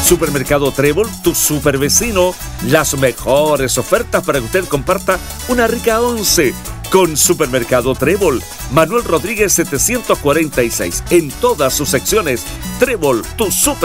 Supermercado Trébol, tu super vecino. Las mejores ofertas para que usted comparta una rica once con Supermercado Trébol. Manuel Rodríguez 746. En todas sus secciones. Trébol, tu super